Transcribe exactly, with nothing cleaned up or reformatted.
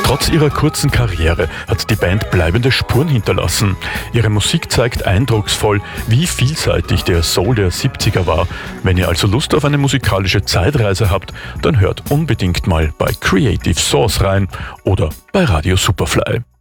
Trotz ihrer kurzen Karriere hat die Band bleibende Spuren hinterlassen. Ihre Musik zeigt eindrucksvoll, wie vielseitig der Soul der siebziger war. Wenn ihr also Lust auf eine musikalische Zeitreise habt, dann hört unbedingt mal bei Creative Source rein oder bei Radio Superfly.